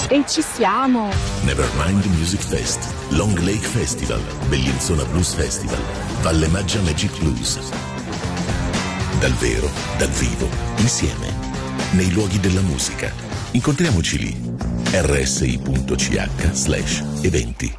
E ci siamo! Nevermind Music Fest, Long Lake Festival, Bellinzona Blues Festival, Valle Maggia Magic Blues. Dal vero, dal vivo, insieme, nei luoghi della musica. Incontriamoci lì. rsi.ch/eventi.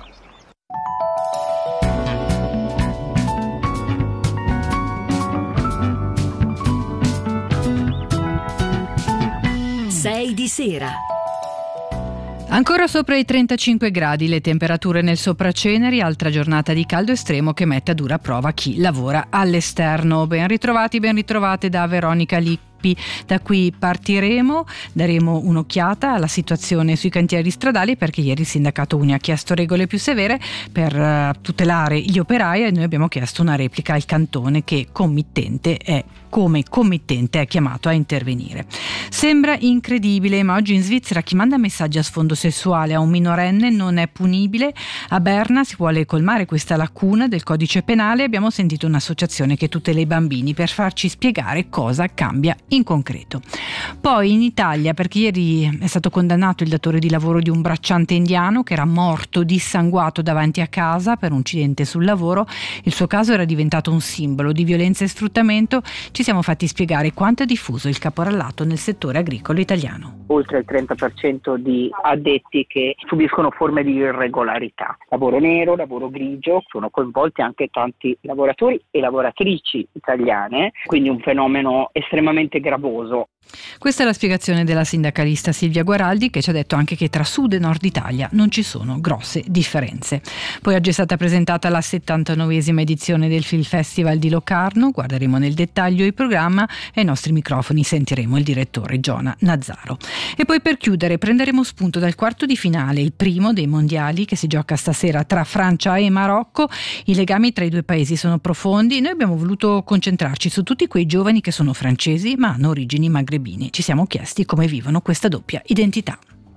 Sei di sera. Ancora sopra i 35 gradi le temperature nel Sopraceneri, altra giornata di caldo estremo che mette a dura prova chi lavora all'esterno. Ben ritrovati, ben ritrovate da Veronica Lippi. Da qui partiremo, daremo un'occhiata alla situazione sui cantieri stradali, perché ieri il sindacato UNI ha chiesto regole più severe per tutelare gli operai e noi abbiamo chiesto una replica al cantone che come committente è chiamato a intervenire. Sembra incredibile, ma oggi in Svizzera chi manda messaggi a sfondo sessuale a un minorenne non è punibile. A Berna si vuole colmare questa lacuna del codice penale. Abbiamo sentito un'associazione che tutela i bambini per farci spiegare cosa cambia in concreto. Poi in Italia, perché ieri è stato condannato il datore di lavoro di un bracciante indiano che era morto dissanguato davanti a casa per un incidente sul lavoro. Il suo caso era diventato un simbolo di violenza e sfruttamento. Ci siamo fatti spiegare quanto è diffuso il caporallato nel settore agricolo italiano. Oltre il 30% di addetti che subiscono forme di irregolarità. Lavoro nero, lavoro grigio, sono coinvolti anche tanti lavoratori e lavoratrici italiane, quindi un fenomeno estremamente gravoso. Questa è la spiegazione della sindacalista Silvia Guaraldi, che ci ha detto anche che tra sud e nord Italia non ci sono grosse differenze. Poi oggi è stata presentata la 79esima edizione del Film Festival di Locarno. Guarderemo nel dettaglio il programma e ai nostri microfoni sentiremo il direttore Giona Nazzaro. E poi per chiudere prenderemo spunto dal quarto di finale, il primo dei mondiali che si gioca stasera tra Francia e Marocco. I legami tra i due paesi sono profondi. Noi abbiamo voluto concentrarci su tutti quei giovani che sono francesi ma hanno origini magrebine. Ci siamo chiesti come vivono questa doppia identità.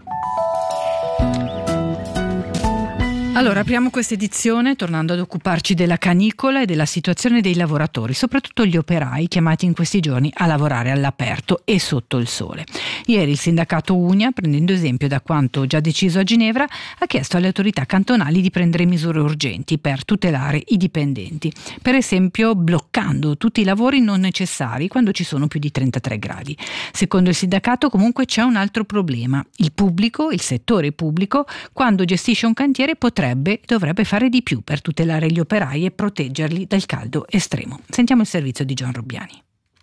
Allora, apriamo questa edizione tornando ad occuparci della canicola e della situazione dei lavoratori, soprattutto gli operai chiamati in questi giorni a lavorare all'aperto e sotto il sole. Ieri il sindacato Unia, prendendo esempio da quanto già deciso a Ginevra, ha chiesto alle autorità cantonali di prendere misure urgenti per tutelare i dipendenti, per esempio bloccando tutti i lavori non necessari quando ci sono più di 33 gradi. Secondo il sindacato comunque c'è un altro problema: il settore pubblico, quando gestisce un cantiere dovrebbe fare di più per tutelare gli operai e proteggerli dal caldo estremo. Sentiamo il servizio di John Robbiani.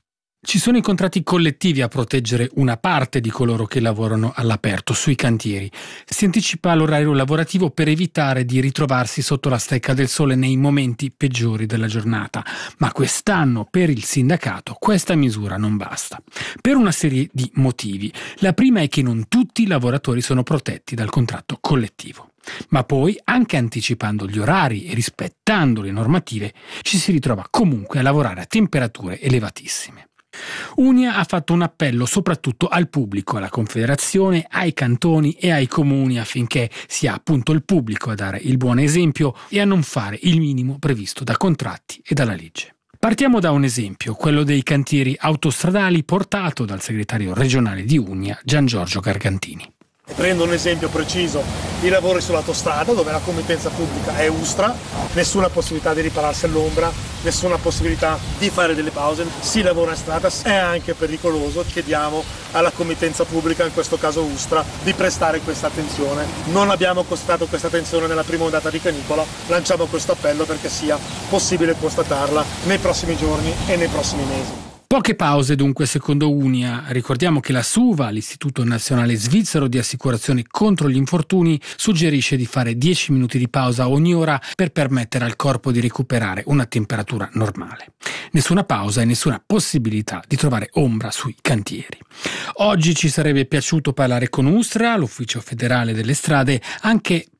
Ci sono i contratti collettivi a proteggere una parte di coloro che lavorano all'aperto, sui cantieri. Si anticipa l'orario lavorativo per evitare di ritrovarsi sotto la stecca del sole nei momenti peggiori della giornata. Ma quest'anno, per il sindacato, questa misura non basta. Per una serie di motivi. La prima è che non tutti i lavoratori sono protetti dal contratto collettivo. Ma poi, anche anticipando gli orari e rispettando le normative, ci si ritrova comunque a lavorare a temperature elevatissime. Unia ha fatto un appello soprattutto al pubblico, alla Confederazione, ai cantoni e ai comuni affinché sia appunto il pubblico a dare il buon esempio e a non fare il minimo previsto da contratti e dalla legge. Partiamo da un esempio, quello dei cantieri autostradali portato dal segretario regionale di Unia, Gian Giorgio Gargantini. Prendo un esempio preciso, i lavori sull'autostrada dove la committenza pubblica è Ustra, nessuna possibilità di ripararsi all'ombra, nessuna possibilità di fare delle pause, si lavora in strada, è anche pericoloso, chiediamo alla committenza pubblica, in questo caso Ustra, di prestare questa attenzione. Non abbiamo constatato questa attenzione nella prima ondata di canicola, lanciamo questo appello perché sia possibile constatarla nei prossimi giorni e nei prossimi mesi. Poche pause dunque secondo Unia. Ricordiamo che la SUVA, l'Istituto Nazionale Svizzero di Assicurazione contro gli Infortuni, suggerisce di fare 10 minuti di pausa ogni ora per permettere al corpo di recuperare una temperatura normale. Nessuna pausa e nessuna possibilità di trovare ombra sui cantieri. Oggi ci sarebbe piaciuto parlare con Ustra, l'Ufficio Federale delle Strade, anche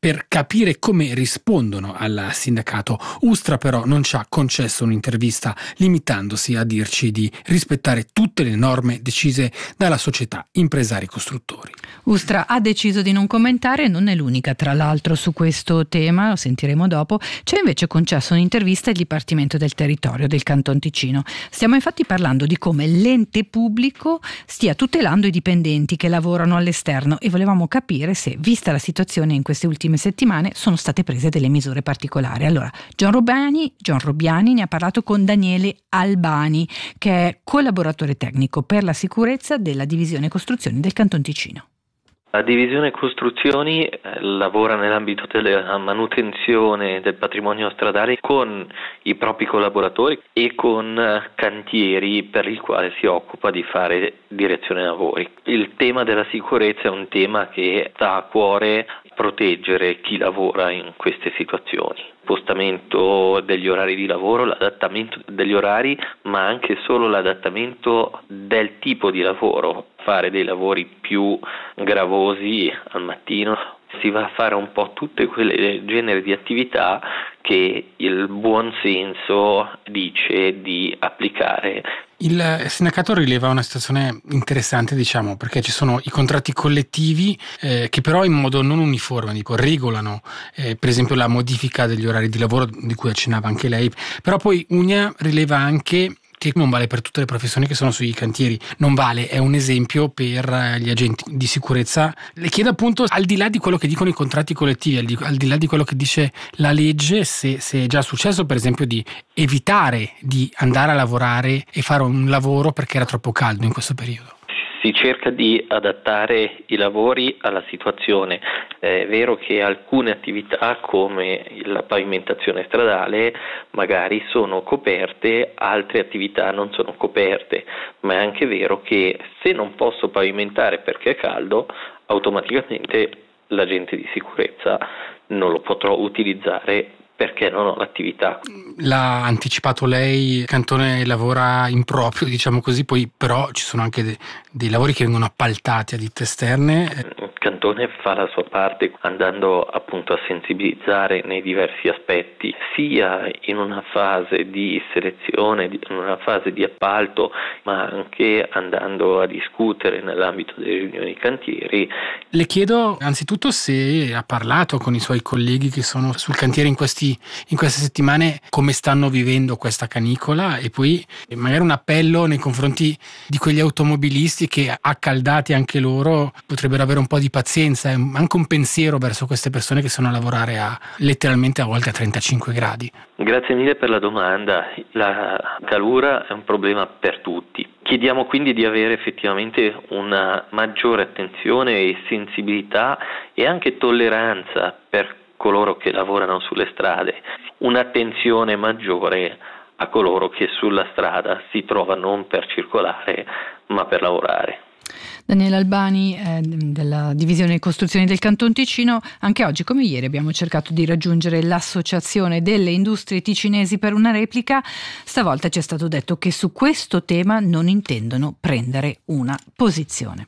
per capire come rispondono al sindacato. Ustra però non ci ha concesso un'intervista, limitandosi a dirci di rispettare tutte le norme decise dalla società Impresari Costruttori. Ustra ha deciso di non commentare, non è l'unica tra l'altro su questo tema, lo sentiremo dopo. C'è invece concesso un'intervista al Dipartimento del Territorio del Canton Ticino. Stiamo infatti parlando di come l'ente pubblico stia tutelando i dipendenti che lavorano all'esterno e volevamo capire se, vista la situazione in queste ultime settimane, sono state prese delle misure particolari. Allora, John Robbiani ne ha parlato con Daniele Albani, che è collaboratore tecnico per la sicurezza della Divisione Costruzioni del Canton Ticino. La divisione costruzioni lavora nell'ambito della manutenzione del patrimonio stradale con i propri collaboratori e con cantieri per il quale si occupa di fare direzione lavori. Il tema della sicurezza è un tema che sta a cuore proteggere chi lavora in queste situazioni. Spostamento degli orari di lavoro, l'adattamento degli orari, ma anche solo l'adattamento del tipo di lavoro. Fare dei lavori più gravosi al mattino, si va a fare un po' tutte quelle generi di attività che il buon senso dice di applicare. Il sindacato rileva una situazione interessante, perché ci sono i contratti collettivi che però in modo non uniforme regolano per esempio la modifica degli orari di lavoro, di cui accennava anche lei, però poi Unia rileva anche che non vale per tutte le professioni che sono sui cantieri, non vale, è un esempio per gli agenti di sicurezza. Le chiedo appunto, al di là di quello che dicono i contratti collettivi, al di là di quello che dice la legge, se è già successo per esempio di evitare di andare a lavorare e fare un lavoro perché era troppo caldo in questo periodo. Si cerca di adattare i lavori alla situazione. È vero che alcune attività come la pavimentazione stradale magari sono coperte, altre attività non sono coperte, ma è anche vero che se non posso pavimentare perché è caldo, automaticamente l'agente di sicurezza non lo potrò utilizzare perché non ho l'attività. L'ha anticipato lei, il cantone lavora in proprio, così, poi però ci sono anche dei lavori che vengono appaltati a ditte esterne. Il cantone fa la sua parte andando appunto a sensibilizzare nei diversi aspetti, sia in una fase di selezione, in una fase di appalto, ma anche andando a discutere nell'ambito delle riunioni cantieri. Le chiedo anzitutto se ha parlato con i suoi colleghi che sono sul cantiere in queste settimane, come stanno vivendo questa canicola, e poi magari un appello nei confronti di quegli automobilisti che, accaldati anche loro, potrebbero avere un po' di pazienza e anche un pensiero verso queste persone che sono a lavorare letteralmente a volte a 35 gradi. Grazie mille per la domanda. La calura è un problema per tutti. Chiediamo quindi di avere effettivamente una maggiore attenzione e sensibilità e anche tolleranza per coloro che lavorano sulle strade, un'attenzione maggiore a coloro che sulla strada si trovano non per circolare ma per lavorare. Daniele Albani della Divisione Costruzioni del Canton Ticino. Anche oggi come ieri abbiamo cercato di raggiungere l'Associazione delle Industrie Ticinesi per una replica. Stavolta ci è stato detto che su questo tema non intendono prendere una posizione.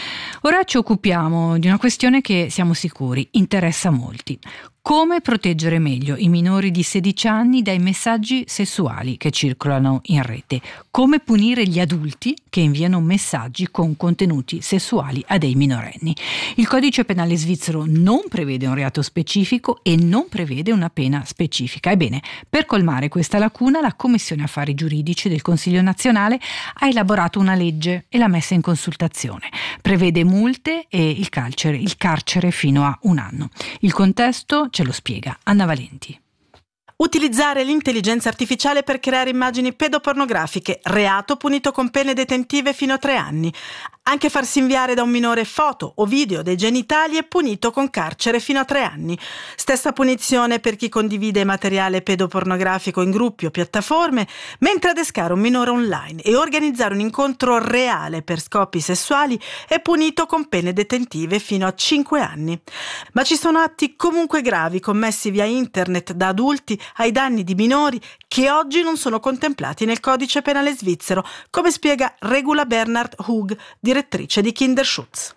Ora ci occupiamo di una questione che siamo sicuri interessa molti. Come proteggere meglio i minori di 16 anni dai messaggi sessuali che circolano in rete? Come punire gli adulti che inviano messaggi con contenuti sessuali a dei minorenni? Il codice penale svizzero non prevede un reato specifico e non prevede una pena specifica. Ebbene, per colmare questa lacuna, la Commissione Affari Giuridici del Consiglio nazionale ha elaborato una legge e l'ha messa in consultazione. Prevede multe e il carcere fino a 1 anno. Il contesto ce lo spiega Anna Valenti. Utilizzare l'intelligenza artificiale per creare immagini pedopornografiche, reato punito con pene detentive fino a 3 anni. Anche farsi inviare da un minore foto o video dei genitali è punito con carcere fino a 3 anni. Stessa punizione per chi condivide materiale pedopornografico in gruppi o piattaforme, mentre adescare un minore online e organizzare un incontro reale per scopi sessuali è punito con pene detentive fino a 5 anni. Ma ci sono atti comunque gravi commessi via internet da adulti ai danni di minori che oggi non sono contemplati nel codice penale svizzero, come spiega Regula Bernhard Hug, direttrice di Kinderschutz.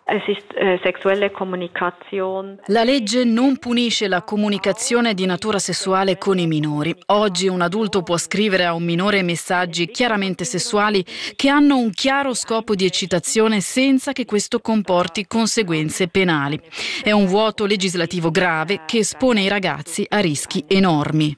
La legge non punisce la comunicazione di natura sessuale con i minori. Oggi un adulto può scrivere a un minore messaggi chiaramente sessuali che hanno un chiaro scopo di eccitazione senza che questo comporti conseguenze penali. È un vuoto legislativo grave che espone i ragazzi a rischi enormi.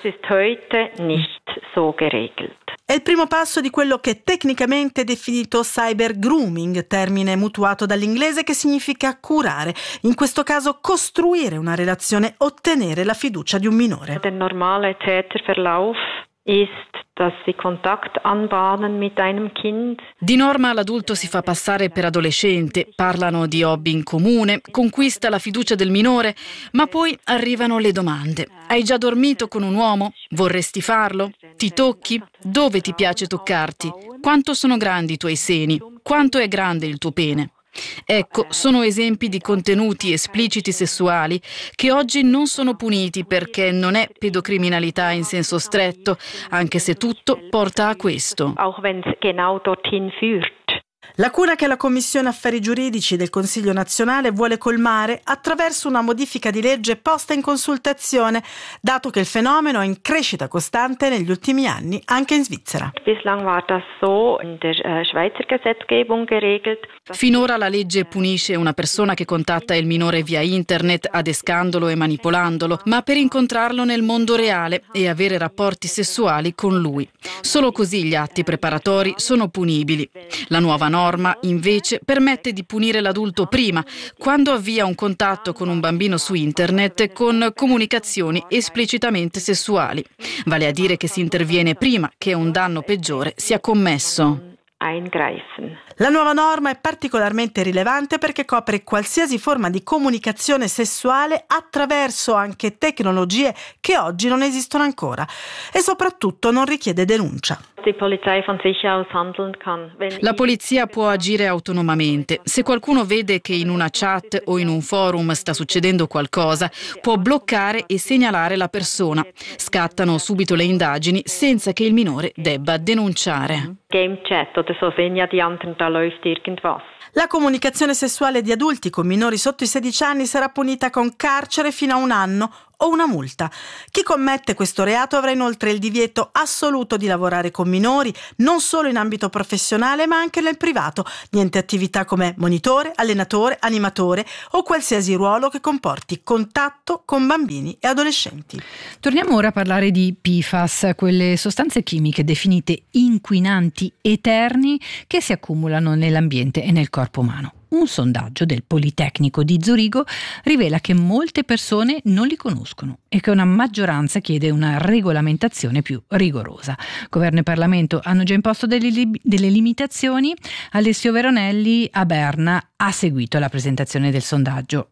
È il primo passo di quello che tecnicamente è definito cyber grooming, termine mutuato dall'inglese che significa curare, in questo caso costruire una relazione, ottenere la fiducia di un minore. Der normale Täterverlauf ist, dass sie Kontakt anbahnen mit einem Kind. Di norma l'adulto si fa passare per adolescente, parlano di hobby in comune, conquista la fiducia del minore, ma poi arrivano le domande. Hai già dormito con un uomo? Vorresti farlo? Ti tocchi? Dove ti piace toccarti? Quanto sono grandi i tuoi seni? Quanto è grande il tuo pene? Ecco, sono esempi di contenuti espliciti sessuali che oggi non sono puniti perché non è pedocriminalità in senso stretto, anche se tutto porta a questo. Auch wenn es genau dorthin führt. Lacuna che la Commissione Affari Giuridici del Consiglio nazionale vuole colmare attraverso una modifica di legge posta in consultazione, dato che il fenomeno è in crescita costante negli ultimi anni, anche in Svizzera. Bislang war das so in der Schweizer Gesetzgebung geregelt. Finora la legge punisce una persona che contatta il minore via internet adescandolo e manipolandolo, ma per incontrarlo nel mondo reale e avere rapporti sessuali con lui. Solo così gli atti preparatori sono punibili. La nuova norma, invece, permette di punire l'adulto prima, quando avvia un contatto con un bambino su internet con comunicazioni esplicitamente sessuali. Vale a dire che si interviene prima che un danno peggiore sia commesso. La nuova norma è particolarmente rilevante perché copre qualsiasi forma di comunicazione sessuale attraverso anche tecnologie che oggi non esistono ancora e soprattutto non richiede denuncia. La polizia può agire autonomamente. Se qualcuno vede che in una chat o in un forum sta succedendo qualcosa, può bloccare e segnalare la persona. Scattano subito le indagini senza che il minore debba denunciare. Game chat oder so sehen ja die anderen, da läuft irgendwas. La comunicazione sessuale di adulti con minori sotto i 16 anni sarà punita con carcere fino a 1 anno o una multa. Chi commette questo reato avrà inoltre il divieto assoluto di lavorare con minori, non solo in ambito professionale ma anche nel privato, niente attività come monitore, allenatore, animatore o qualsiasi ruolo che comporti contatto con bambini e adolescenti. Torniamo ora a parlare di PFAS, quelle sostanze chimiche definite inquinanti eterni che si accumulano nell'ambiente e nel corpo umano. Un sondaggio del Politecnico di Zurigo rivela che molte persone non li conoscono e che una maggioranza chiede una regolamentazione più rigorosa. Governo e Parlamento hanno già imposto delle limitazioni. Alessio Veronelli a Berna ha seguito la presentazione del sondaggio.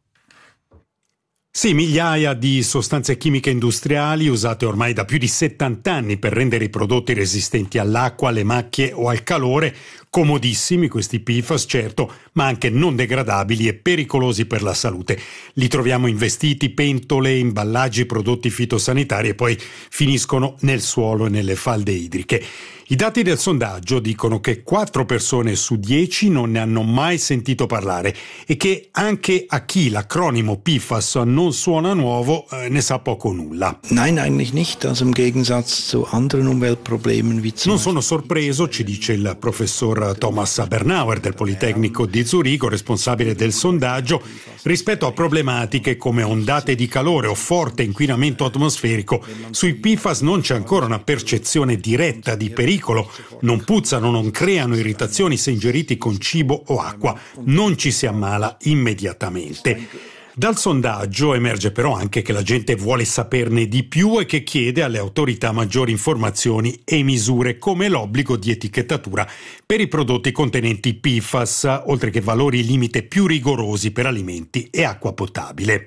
Sì, migliaia di sostanze chimiche industriali usate ormai da più di 70 anni per rendere i prodotti resistenti all'acqua, alle macchie o al calore. Comodissimi questi PFAS, certo, ma anche non degradabili e pericolosi per la salute. Li troviamo in vestiti, pentole, imballaggi, prodotti fitosanitari e poi finiscono nel suolo e nelle falde idriche. I dati del sondaggio dicono che 4 persone su 10 non ne hanno mai sentito parlare e che anche a chi l'acronimo PFAS non suona nuovo ne sa poco o nulla. Nein, eigentlich nicht. Also im Gegensatz zu anderen Umweltproblemen wie Non sono sorpreso, ci dice il professor Thomas Bernauer del Politecnico di Zurigo, responsabile del sondaggio, rispetto a problematiche come ondate di calore o forte inquinamento atmosferico. Sui PFAS non c'è ancora una percezione diretta di pericolo, non puzzano, non creano irritazioni se ingeriti con cibo o acqua, non ci si ammala immediatamente. Dal sondaggio emerge però anche che la gente vuole saperne di più e che chiede alle autorità maggiori informazioni e misure come l'obbligo di etichettatura per i prodotti contenenti PFAS, oltre che valori limite più rigorosi per alimenti e acqua potabile.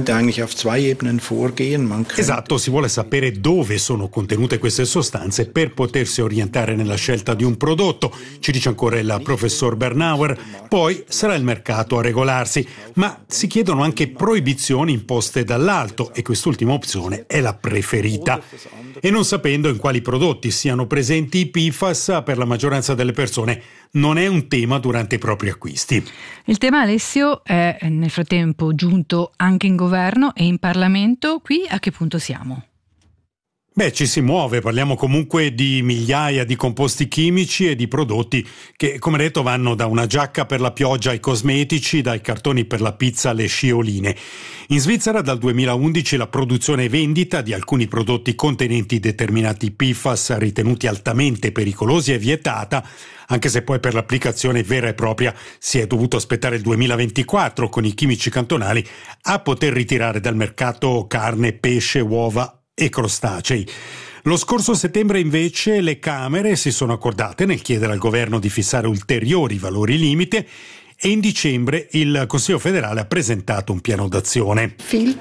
Esatto, si vuole sapere dove sono contenute queste sostanze per potersi orientare nella scelta di un prodotto, ci dice ancora il professor Bernauer. Poi sarà il mercato a regolarsi, ma si chiedono anche proibizioni imposte dall'alto e quest'ultima opzione è la preferita. E non sapendo in quali prodotti siano presenti i PFAS, per la maggioranza delle persone non è un tema durante i propri acquisti. Il tema, Alessio, è nel frattempo giunto anche in governo e in Parlamento. Qui a che punto siamo? Ci si muove, parliamo comunque di migliaia di composti chimici e di prodotti che, come detto, vanno da una giacca per la pioggia ai cosmetici, dai cartoni per la pizza alle scioline. In Svizzera dal 2011 la produzione e vendita di alcuni prodotti contenenti determinati PFAS ritenuti altamente pericolosi è vietata, anche se poi per l'applicazione vera e propria si è dovuto aspettare il 2024 con i chimici cantonali a poter ritirare dal mercato carne, pesce, uova e crostacei. Lo scorso settembre invece le Camere si sono accordate nel chiedere al governo di fissare ulteriori valori limite e in dicembre il Consiglio federale ha presentato un piano d'azione.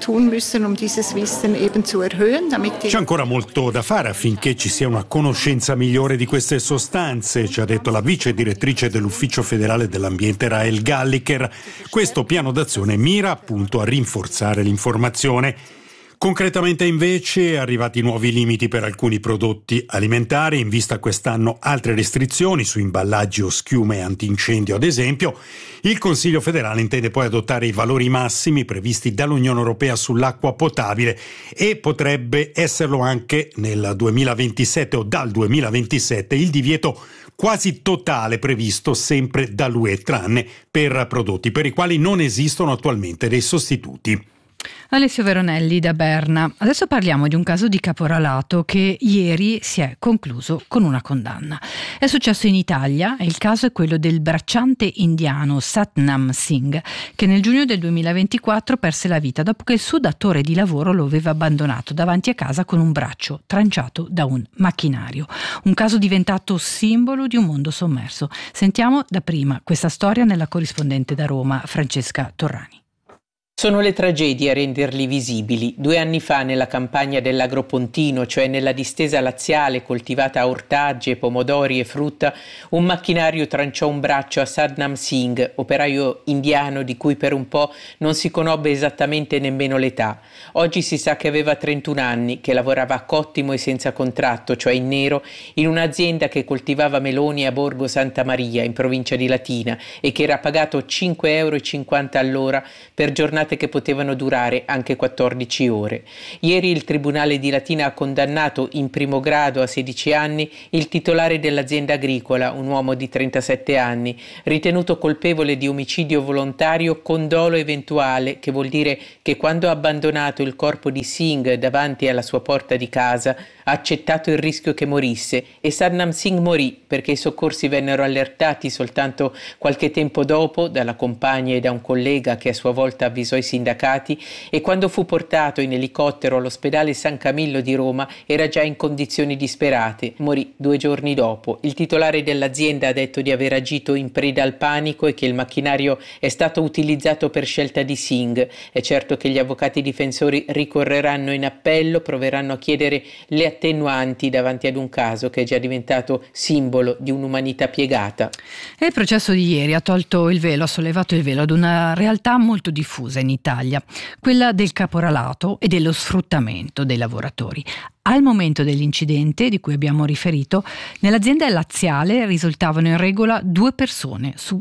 C'è ancora molto da fare affinché ci sia una conoscenza migliore di queste sostanze, ci ha detto la vice direttrice dell'Ufficio federale dell'ambiente Rael Galliker. Questo piano d'azione mira appunto a rinforzare l'informazione. Concretamente invece arrivati nuovi limiti per alcuni prodotti alimentari, in vista quest'anno altre restrizioni su imballaggi o schiume antincendio ad esempio. Il Consiglio federale intende poi adottare i valori massimi previsti dall'Unione Europea sull'acqua potabile e potrebbe esserlo anche nel 2027 o dal 2027 il divieto quasi totale previsto sempre dall'UE, tranne per prodotti per i quali non esistono attualmente dei sostituti. Alessio Veronelli da Berna. Adesso parliamo di un caso di caporalato che ieri si è concluso con una condanna. È successo in Italia e il caso è quello del bracciante indiano Satnam Singh, che nel giugno del 2024 perse la vita dopo che il suo datore di lavoro lo aveva abbandonato davanti a casa con un braccio tranciato da un macchinario. Un caso diventato simbolo di un mondo sommerso. Sentiamo dapprima questa storia nella corrispondente da Roma, Francesca Torrani. Sono le tragedie a renderli visibili. 2 anni fa nella campagna dell'Agropontino, cioè nella distesa laziale coltivata a ortaggi, pomodori e frutta, un macchinario tranciò un braccio a Satnam Singh, operaio indiano di cui per un po' non si conobbe esattamente nemmeno l'età. Oggi si sa che aveva 31 anni, che lavorava a cottimo e senza contratto, cioè in nero, in un'azienda che coltivava meloni a Borgo Santa Maria, in provincia di Latina, e che era pagato 5,50 € all'ora per giornate che potevano durare anche 14 ore. Ieri il Tribunale di Latina ha condannato in primo grado a 16 anni il titolare dell'azienda agricola, un uomo di 37 anni, ritenuto colpevole di omicidio volontario con dolo eventuale, che vuol dire che quando ha abbandonato il corpo di Singh davanti alla sua porta di casa ha accettato il rischio che morisse, e Satnam Singh morì perché i soccorsi vennero allertati soltanto qualche tempo dopo dalla compagna e da un collega che a sua volta avvisò i sindacati, e quando fu portato in elicottero all'ospedale San Camillo di Roma era già in condizioni disperate. Morì 2 giorni dopo. Il titolare dell'azienda ha detto di aver agito in preda al panico e che il macchinario è stato utilizzato per scelta di Singh. È certo che gli avvocati difensori ricorreranno in appello, proveranno a chiedere le attenuanti davanti ad un caso che è già diventato simbolo di un'umanità piegata. E il processo di ieri ha tolto il velo, ha sollevato il velo ad una realtà molto diffusa in Italia, quella del caporalato e dello sfruttamento dei lavoratori. Al momento dell'incidente di cui abbiamo riferito, nell'azienda laziale risultavano in regola 2 persone su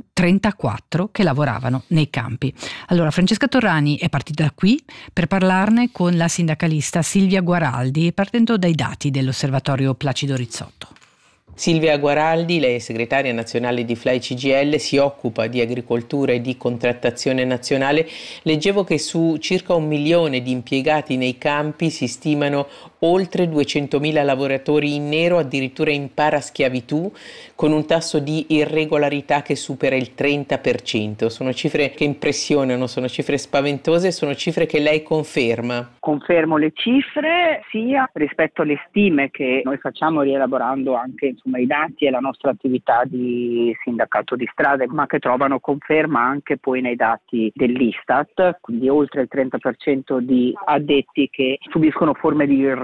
34 che lavoravano nei campi. Allora, Francesca Torrani è partita da qui per parlarne con la sindacalista Silvia Guaraldi, partendo dai dati dell'osservatorio Placido Rizzotto. Silvia Guaraldi, lei è segretaria nazionale di FLAI CGIL, si occupa di agricoltura e di contrattazione nazionale. Leggevo che su circa 1 milione di impiegati nei campi si stimano oltre 200.000 lavoratori in nero, addirittura in paraschiavitù, con un tasso di irregolarità che supera il 30%. Sono cifre che impressionano, sono cifre spaventose, sono cifre che lei conferma. Confermo le cifre sia rispetto alle stime che noi facciamo rielaborando anche i dati e la nostra attività di sindacato di strade, ma che trovano conferma anche poi nei dati dell'Istat, quindi oltre il 30% di addetti che subiscono forme di irregolarità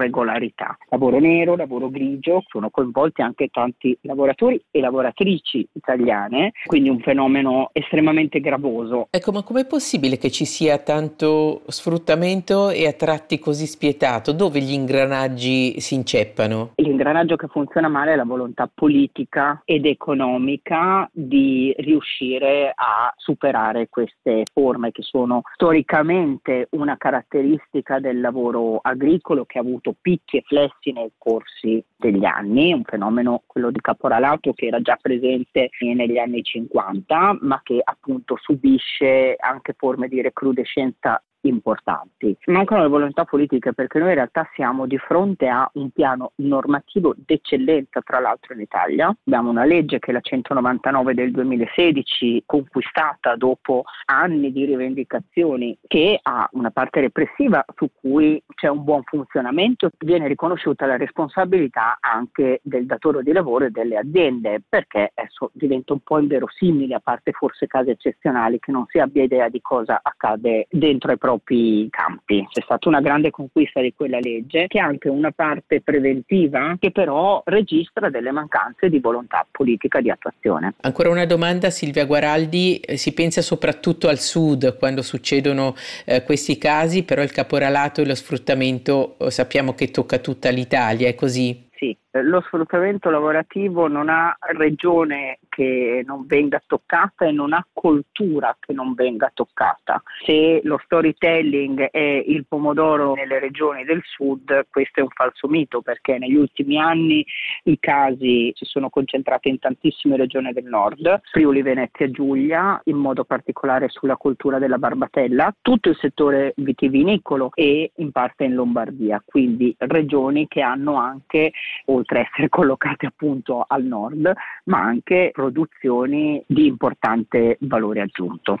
irregolarità. Lavoro nero, lavoro grigio, sono coinvolti anche tanti lavoratori e lavoratrici italiane, quindi un fenomeno estremamente gravoso. Ecco, ma com'è possibile che ci sia tanto sfruttamento e a tratti così spietato? Dove gli ingranaggi si inceppano? L'ingranaggio che funziona male è la volontà politica ed economica di riuscire a superare queste forme che sono storicamente una caratteristica del lavoro agricolo, che ha avuto picchi e flessi nel corso degli anni, un fenomeno, quello di caporalato, che era già presente negli anni 50, ma che appunto subisce anche forme di recrudescenza importanti. Mancano le volontà politiche, perché noi in realtà siamo di fronte a un piano normativo d'eccellenza, tra l'altro in Italia. Abbiamo una legge che è la 199 del 2016, conquistata dopo anni di rivendicazioni, che ha una parte repressiva su cui c'è un buon funzionamento. Viene riconosciuta la responsabilità anche del datore di lavoro e delle aziende, perché adesso diventa un po' inverosimile, a parte forse casi eccezionali, che non si abbia idea di cosa accade dentro ai propri campi. C'è stata una grande conquista di quella legge, che ha anche una parte preventiva, che però registra delle mancanze di volontà politica di attuazione. Ancora una domanda, Silvia Guaraldi. Si pensa soprattutto al sud quando succedono questi casi, però il caporalato e lo sfruttamento sappiamo che tocca tutta l'Italia, è così? Sì, lo sfruttamento lavorativo non ha regione che non venga toccata e non ha cultura che non venga toccata. Se lo storytelling è il pomodoro nelle regioni del sud, questo è un falso mito, perché negli ultimi anni i casi si sono concentrati in tantissime regioni del nord, Friuli, Venezia Giulia, in modo particolare sulla cultura della barbatella, tutto il settore vitivinicolo e in parte in Lombardia, quindi regioni che hanno anche, oltre a essere collocate appunto al nord, ma anche produzioni di importante valore aggiunto.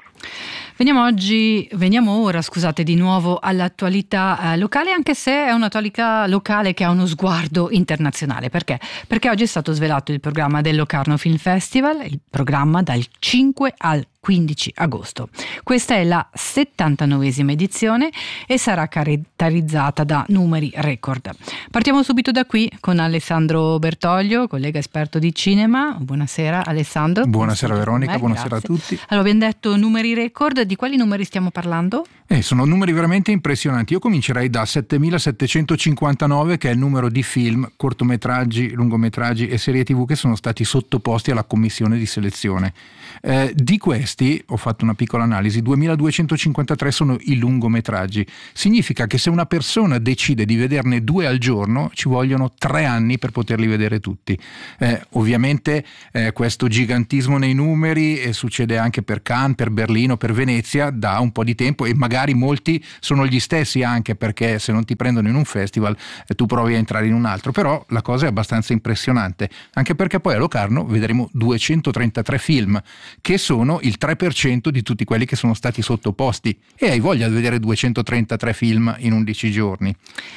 Veniamo ora di nuovo all'attualità locale, anche se è un'attualità locale che ha uno sguardo internazionale. Perché? Perché oggi è stato svelato il programma del Locarno Film Festival, il programma dal 5 al 15 agosto. Questa è la 79esima edizione e sarà caratterizzata da numeri record. Partiamo subito da qui con Alessandro Bertoglio, collega esperto di cinema. Buonasera Alessandro. Buonasera Veronica, buonasera a tutti. Allora, abbiamo detto numeri record, di quali numeri stiamo parlando? Sono numeri veramente impressionanti. Io comincerei da 7.759, che è il numero di film, cortometraggi, lungometraggi e serie TV che sono stati sottoposti alla commissione di selezione. Di questi, ho fatto una piccola analisi, 2.253 sono i lungometraggi. Significa che se una persona decide di vederne 2 al giorno, ci vogliono 3 anni per poterli vedere tutti. Ovviamente questo gigantismo nei numeri succede anche per Cannes, per Berlino, per Venezia da un po' di tempo, e magari molti sono gli stessi, anche perché se non ti prendono in un festival tu provi a entrare in un altro. Però la cosa è abbastanza impressionante, anche perché poi a Locarno vedremo 233 film, che sono il 3% di tutti quelli che sono stati sottoposti, e hai voglia di vedere 233 film in 11 giorni.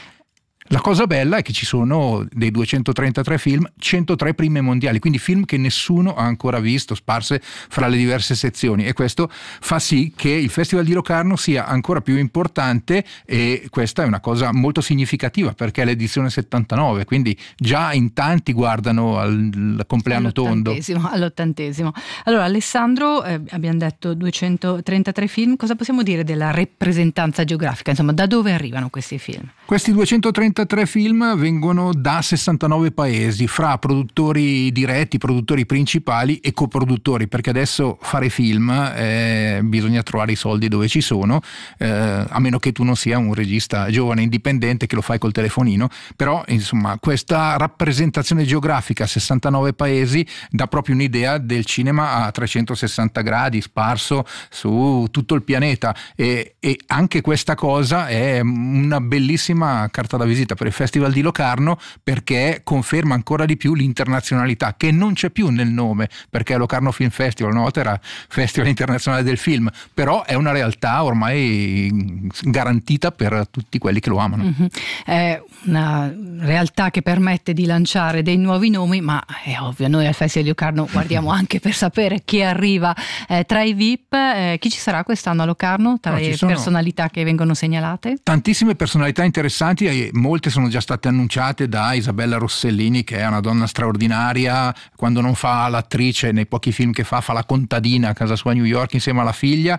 La cosa bella è che ci sono dei 233 film 103 prime mondiali, quindi film che nessuno ha ancora visto, sparse fra le diverse sezioni, e questo fa sì che il Festival di Locarno sia ancora più importante, e questa è una cosa molto significativa perché è l'edizione 79, quindi già in tanti guardano al compleanno tondo. All'80°. Allora Alessandro, abbiamo detto 233 film, cosa possiamo dire della rappresentanza geografica? Insomma, da dove arrivano questi film? Questi 233 film vengono da 69 paesi, fra produttori diretti, produttori principali e coproduttori, perché adesso fare film bisogna trovare i soldi dove ci sono, a meno che tu non sia un regista giovane indipendente che lo fai col telefonino. Però insomma questa rappresentazione geografica a 69 paesi dà proprio un'idea del cinema a 360 gradi sparso su tutto il pianeta, e anche questa cosa è una bellissima carta da visita per il Festival di Locarno, perché conferma ancora di più l'internazionalità, che non c'è più nel nome, perché Locarno Film Festival una volta era Festival Internazionale del Film, però è una realtà ormai garantita per tutti quelli che lo amano. Mm-hmm. È una realtà che permette di lanciare dei nuovi nomi, ma è ovvio, noi al Festival di Locarno guardiamo anche per sapere chi arriva tra i VIP. Chi ci sarà quest'anno a Locarno tra le personalità che vengono segnalate? Tantissime personalità interessanti, e molti molte sono già state annunciate da Isabella Rossellini, che è una donna straordinaria. Quando non fa l'attrice, nei pochi film che fa la contadina a casa sua a New York insieme alla figlia.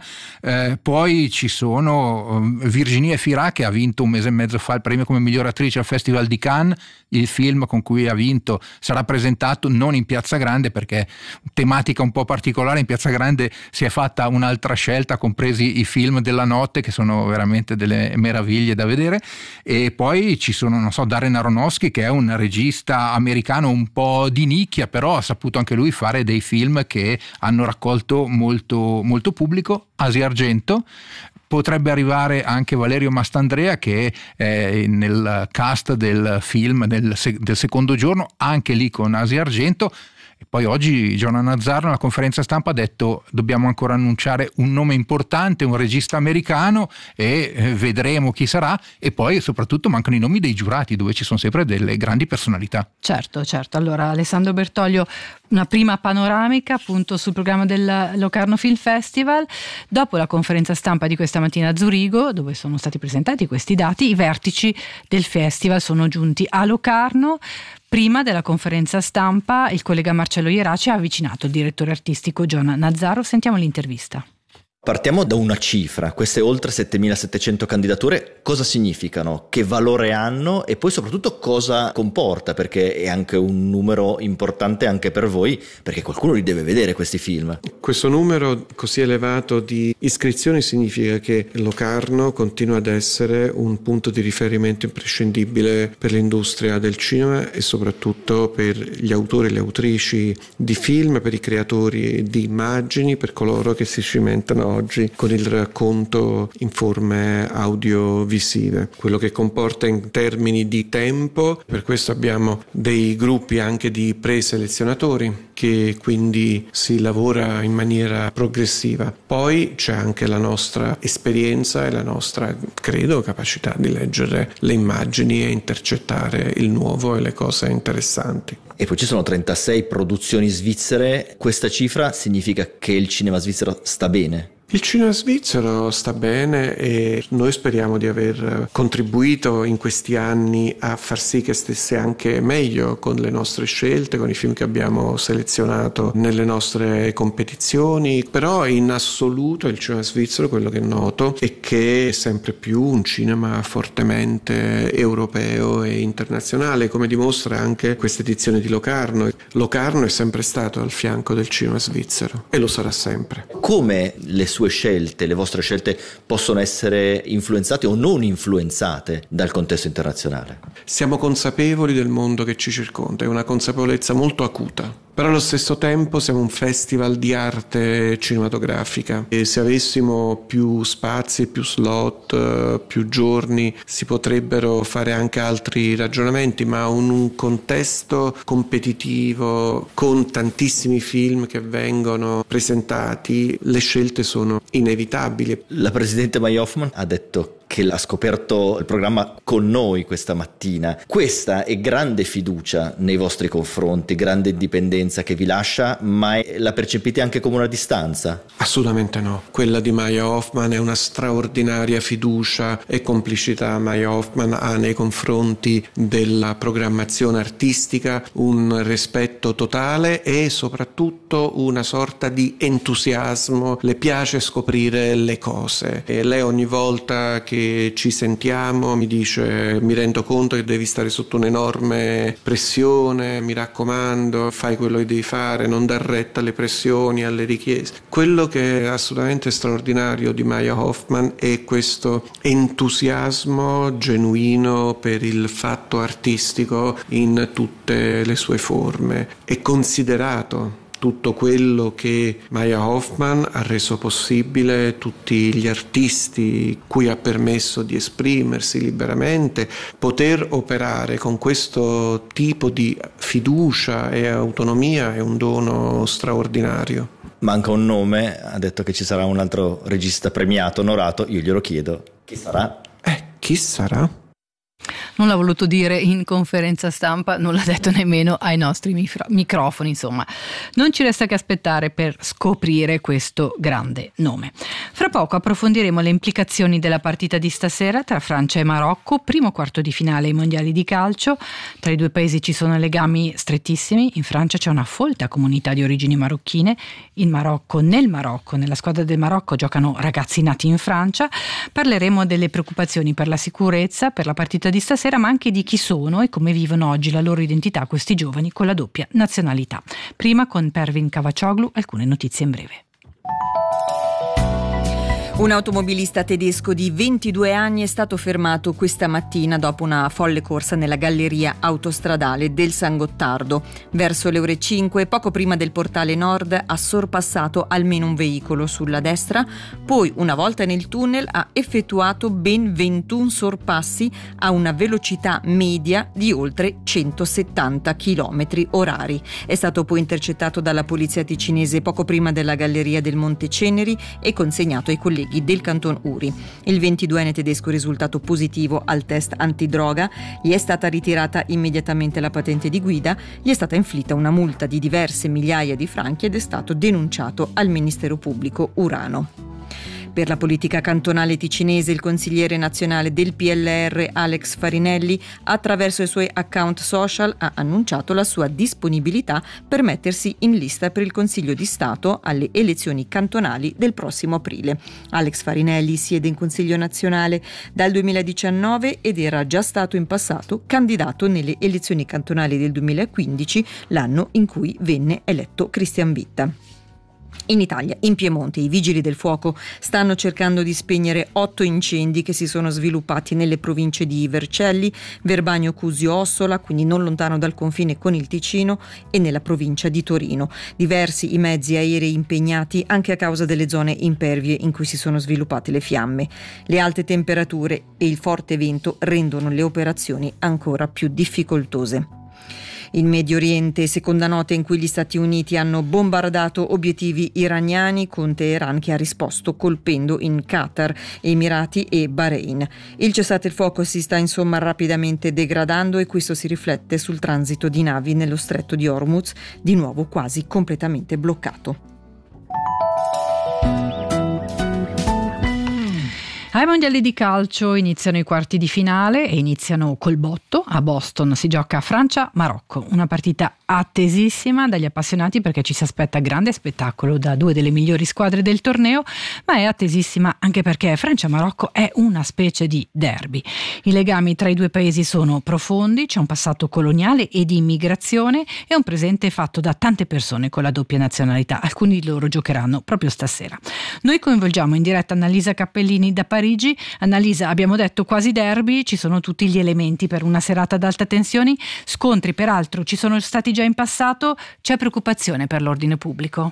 Poi ci sono Virginie Efira, che ha vinto un mese e mezzo fa il premio come miglior attrice al Festival di Cannes. Il film con cui ha vinto sarà presentato non in Piazza Grande, perché tematica un po' particolare. In Piazza Grande si è fatta un'altra scelta, compresi i film della notte, che sono veramente delle meraviglie da vedere. E poi ci sono, non so, Darren Aronofsky, che è un regista americano un po' di nicchia, però ha saputo anche lui fare dei film che hanno raccolto molto, molto pubblico. Asia Argento. Potrebbe arrivare anche Valerio Mastandrea, che è nel cast del film del secondo giorno, anche lì con Asia Argento. E poi oggi Jonah Nazzaro nella conferenza stampa ha detto: dobbiamo ancora annunciare un nome importante, un regista americano, e vedremo chi sarà. E poi soprattutto mancano i nomi dei giurati, dove ci sono sempre delle grandi personalità. Certo. Allora, Alessandro Bertoglio, una prima panoramica appunto sul programma del Locarno Film Festival. Dopo la conferenza stampa di questa mattina a Zurigo, dove sono stati presentati questi dati, i vertici del festival sono giunti a Locarno. Prima della conferenza stampa il collega Marcello Ieraci ha avvicinato il direttore artistico Jonah Nazzaro. Sentiamo l'intervista. Partiamo da una cifra: queste oltre 7.700 candidature cosa significano, che valore hanno e poi soprattutto cosa comporta, perché è anche un numero importante anche per voi, perché qualcuno li deve vedere questi film. Questo numero così elevato di iscrizioni significa che Locarno continua ad essere un punto di riferimento imprescindibile per l'industria del cinema e soprattutto per gli autori e le autrici di film, per i creatori di immagini, per coloro che si cimentano oggi con il racconto in forme audiovisive, quello che comporta in termini di tempo. Per questo abbiamo dei gruppi anche di preselezionatori, che quindi si lavora in maniera progressiva. Poi c'è anche la nostra esperienza e la nostra, credo, capacità di leggere le immagini e intercettare il nuovo e le cose interessanti. E poi ci sono 36 produzioni svizzere. Questa cifra significa che il cinema svizzero sta bene? Il cinema svizzero sta bene e noi speriamo di aver contribuito in questi anni a far sì che stesse anche meglio con le nostre scelte, con i film che abbiamo selezionato nelle nostre competizioni. Però in assoluto il cinema svizzero, quello che noto, è che è sempre più un cinema fortemente europeo e internazionale, come dimostra anche questa edizione di Locarno. Locarno è sempre stato al fianco del cinema svizzero e lo sarà sempre. Come le sue scelte, le vostre scelte possono essere influenzate o non influenzate dal contesto internazionale? Siamo consapevoli del mondo che ci circonda, è una consapevolezza molto acuta. Però allo stesso tempo siamo un festival di arte cinematografica e se avessimo più spazi, più slot, più giorni, si potrebbero fare anche altri ragionamenti, ma in un contesto competitivo con tantissimi film che vengono presentati, le scelte sono inevitabili. La presidente Maya Hoffman ha detto che ha scoperto il programma con noi questa mattina. Questa è grande fiducia nei vostri confronti, grande indipendenza che vi lascia, ma la percepite anche come una distanza? Assolutamente no. Quella di Maya Hoffman è una straordinaria fiducia e complicità. Maya Hoffman ha nei confronti della programmazione artistica un rispetto totale e soprattutto una sorta di entusiasmo. Le piace scoprire le cose e lei ogni volta che ci sentiamo mi dice: mi rendo conto che devi stare sotto un'enorme pressione, mi raccomando, fai quello che devi fare, non dar retta alle pressioni, alle richieste. Quello che è assolutamente straordinario di Maya Hoffman è questo entusiasmo genuino per il fatto artistico in tutte le sue forme. È considerato tutto quello che Maya Hoffman ha reso possibile, tutti gli artisti cui ha permesso di esprimersi liberamente, poter operare con questo tipo di fiducia e autonomia è un dono straordinario. Manca un nome, ha detto che ci sarà un altro regista premiato, onorato, io glielo chiedo, chi sarà? Chi sarà? Non l'ha voluto dire in conferenza stampa, non l'ha detto nemmeno ai nostri microfoni, insomma. Non ci resta che aspettare per scoprire questo grande nome. Fra poco approfondiremo le implicazioni della partita di stasera tra Francia e Marocco, primo quarto di finale ai mondiali di calcio. Tra i due paesi ci sono legami strettissimi. In Francia c'è una folta comunità di origini marocchine. Nel Marocco, nella squadra del Marocco giocano ragazzi nati in Francia. Parleremo delle preoccupazioni per la sicurezza, per la partita di stasera, ma anche di chi sono e come vivono oggi la loro identità questi giovani con la doppia nazionalità. Prima, con Pervin Cavaccioglu, alcune notizie in breve. Un automobilista tedesco di 22 anni è stato fermato questa mattina dopo una folle corsa nella galleria autostradale del San Gottardo. Verso le ore 5, poco prima del portale nord, ha sorpassato almeno un veicolo sulla destra, poi una volta nel tunnel ha effettuato ben 21 sorpassi a una velocità media di oltre 170 km orari. È stato poi intercettato dalla polizia ticinese poco prima della galleria del Monte Ceneri e consegnato ai colleghi del Canton Uri. Il 22enne tedesco è risultato positivo al test antidroga, gli è stata ritirata immediatamente la patente di guida, gli è stata inflitta una multa di diverse migliaia di franchi ed è stato denunciato al Ministero Pubblico Urano. Per la politica cantonale ticinese, il consigliere nazionale del PLR Alex Farinelli, attraverso i suoi account social, ha annunciato la sua disponibilità per mettersi in lista per il Consiglio di Stato alle elezioni cantonali del prossimo aprile. Alex Farinelli siede in Consiglio nazionale dal 2019 ed era già stato in passato candidato nelle elezioni cantonali del 2015, l'anno in cui venne eletto Christian Vitta. In Italia, in Piemonte, i vigili del fuoco stanno cercando di spegnere 8 incendi che si sono sviluppati nelle province di Vercelli, Verbagno, Cusio, Ossola, quindi non lontano dal confine con il Ticino, e nella provincia di Torino. Diversi i mezzi aerei impegnati anche a causa delle zone impervie in cui si sono sviluppate le fiamme. Le alte temperature e il forte vento rendono le operazioni ancora più difficoltose. Il Medio Oriente, seconda notte in cui gli Stati Uniti hanno bombardato obiettivi iraniani, con Teheran che ha risposto colpendo in Qatar, Emirati e Bahrain. Il cessate il fuoco si sta insomma rapidamente degradando e questo si riflette sul transito di navi nello stretto di Hormuz, di nuovo quasi completamente bloccato. Ai mondiali di calcio iniziano i quarti di finale e iniziano col botto. A Boston si gioca Francia-Marocco, una partita attesissima dagli appassionati perché ci si aspetta grande spettacolo da due delle migliori squadre del torneo, ma è attesissima anche perché Francia-Marocco è una specie di derby. I legami tra i due paesi sono profondi, c'è un passato coloniale e di immigrazione e un presente fatto da tante persone con la doppia nazionalità. Alcuni di loro giocheranno proprio stasera. Noi coinvolgiamo in diretta Annalisa Cappellini da Parigi. Annalisa, abbiamo detto quasi derby, ci sono tutti gli elementi per una serata ad alta tensione, scontri peraltro ci sono stati già in passato, c'è preoccupazione per l'ordine pubblico?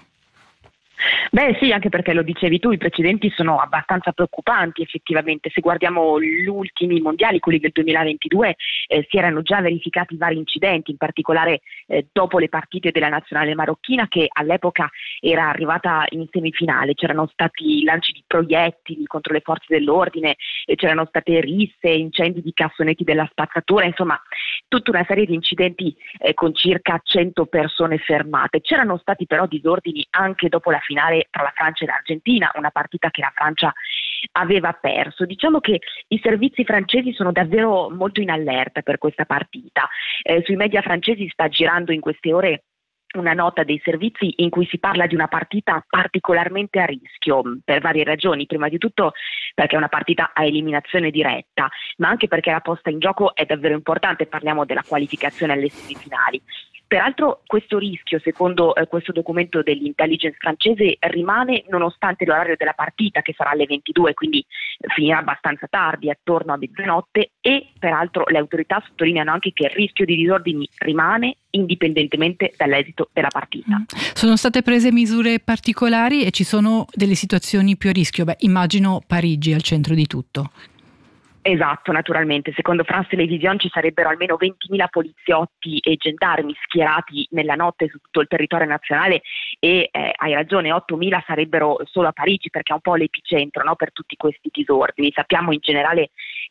Beh sì, anche perché lo dicevi tu, i precedenti sono abbastanza preoccupanti effettivamente. Se guardiamo gli ultimi mondiali, quelli del 2022, si erano già verificati vari incidenti, in particolare dopo le partite della nazionale marocchina che all'epoca era arrivata in semifinale. C'erano stati lanci di proiettili contro le forze dell'ordine, c'erano state risse, incendi di cassonetti della spazzatura, insomma tutta una serie di incidenti con circa 100 persone fermate. C'erano stati però disordini anche dopo la finale tra la Francia e l'Argentina, una partita che la Francia aveva perso. Diciamo che i servizi francesi sono davvero molto in allerta per questa partita. Sui media francesi sta girando in queste ore una nota dei servizi in cui si parla di una partita particolarmente a rischio per varie ragioni. Prima di tutto perché è una partita a eliminazione diretta, ma anche perché la posta in gioco è davvero importante, parliamo della qualificazione alle semifinali. Peraltro questo rischio, secondo questo documento dell'intelligence francese, rimane nonostante l'orario della partita, che sarà alle 22, quindi finirà abbastanza tardi, attorno a mezzanotte, e peraltro le autorità sottolineano anche che il rischio di disordini rimane indipendentemente dall'esito della partita. Sono state prese misure particolari e ci sono delle situazioni più a rischio? Beh, immagino Parigi al centro di tutto. Esatto, naturalmente. Secondo France Télévisions ci sarebbero almeno 20.000 poliziotti e gendarmi schierati nella notte su tutto il territorio nazionale e hai ragione, 8.000 sarebbero solo a Parigi perché è un po' l'epicentro, no, per tutti questi disordini. Sappiamo in generale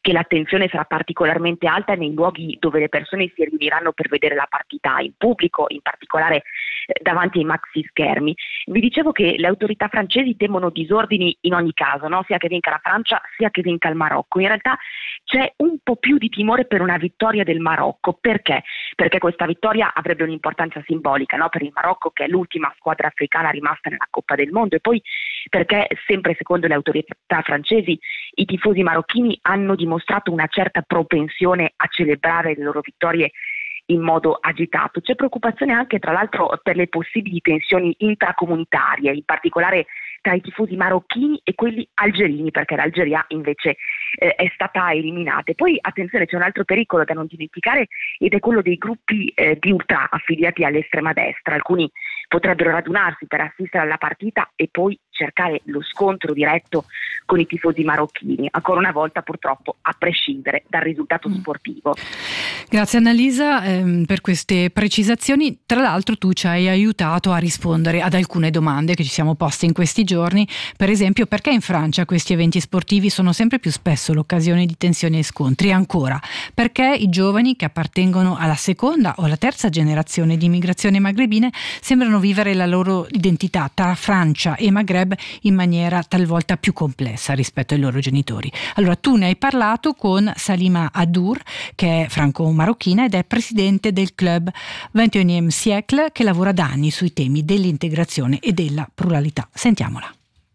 che l'attenzione sarà particolarmente alta nei luoghi dove le persone si riuniranno per vedere la partita in pubblico, in particolare davanti ai maxi schermi. Vi dicevo che le autorità francesi temono disordini in ogni caso, no? Sia che vinca la Francia sia che vinca il Marocco. In realtà c'è un po' più di timore per una vittoria del Marocco. Perché? Perché questa vittoria avrebbe un'importanza simbolica, no? Per il Marocco, che è l'ultima squadra africana rimasta nella Coppa del Mondo, e poi perché, sempre secondo le autorità francesi, i tifosi marocchini hanno dimostrato una certa propensione a celebrare le loro vittorie in modo agitato. C'è preoccupazione anche, tra l'altro, per le possibili tensioni intracomunitarie, in particolare tra i tifosi marocchini e quelli algerini, perché l'Algeria invece è stata eliminata. E poi, attenzione, c'è un altro pericolo da non dimenticare, ed è quello dei gruppi di ultra affiliati all'estrema destra. Alcuni potrebbero radunarsi per assistere alla partita e poi cercare lo scontro diretto con i tifosi marocchini, ancora una volta purtroppo a prescindere dal risultato sportivo. Grazie Annalisa per queste precisazioni. Tra l'altro tu ci hai aiutato a rispondere ad alcune domande che ci siamo poste in questi giorni, per esempio perché in Francia questi eventi sportivi sono sempre più spesso l'occasione di tensioni e scontri, e ancora perché i giovani che appartengono alla seconda o alla terza generazione di immigrazione magrebine sembrano vivere la loro identità tra Francia e Maghreb in maniera talvolta più complessa rispetto ai loro genitori. Allora tu ne hai parlato con Salima Adour, che è franco-marocchina ed è presidente del club 21e siècle, che lavora da anni sui temi dell'integrazione e della pluralità. Sentiamola.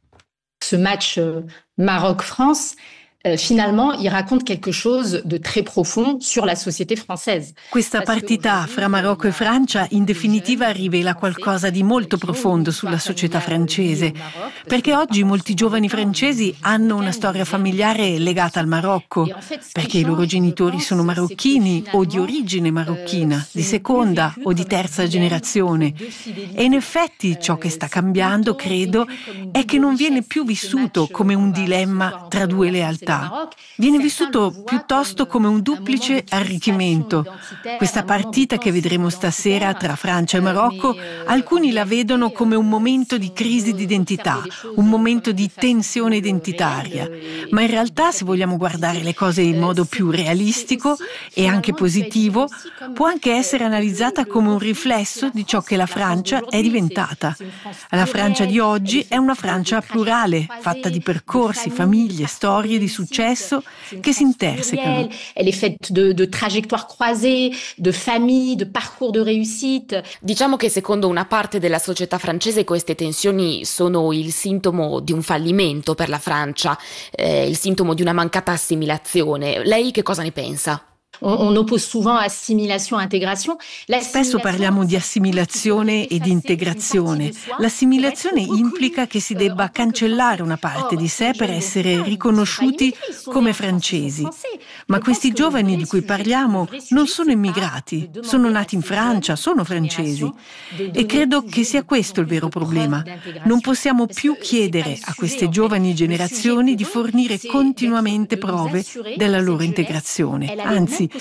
Ce match Maroc-France, finalement, il raconte quelque chose de très profond sur la société française. Questa partita fra Marocco e Francia in definitiva rivela qualcosa di molto profondo sulla società francese, perché oggi molti giovani francesi hanno una storia familiare legata al Marocco, perché i loro genitori sono marocchini o di origine marocchina, di seconda o di terza generazione. E in effetti ciò che sta cambiando, credo, è che non viene più vissuto come un dilemma tra due lealtà. Viene vissuto piuttosto come un duplice arricchimento. Questa partita che vedremo stasera tra Francia e Marocco, alcuni la vedono come un momento di crisi di identità, un momento di tensione identitaria. Ma in realtà, se vogliamo guardare le cose in modo più realistico e anche positivo, può anche essere analizzata come un riflesso di ciò che la Francia è diventata. La Francia di oggi è una Francia plurale, fatta di percorsi, famiglie, storie di successo che si intersecano. Elle est faite de trajectoires croisées, de familles, de parcours de réussite. Diciamo che secondo una parte della società francese queste tensioni sono il sintomo di un fallimento per la Francia, il sintomo di una mancata assimilazione. Lei che cosa ne pensa? On oppose souvent assimilation e intégration. Spesso parliamo di assimilazione e di integrazione. L'assimilazione implica che si debba cancellare una parte di sé per essere riconosciuti come francesi. Ma questi giovani di cui parliamo non sono immigrati, sono nati in Francia, sono francesi. E credo che sia questo il vero problema. Non possiamo più chiedere a queste giovani generazioni di fornire continuamente prove della loro integrazione. Anzi,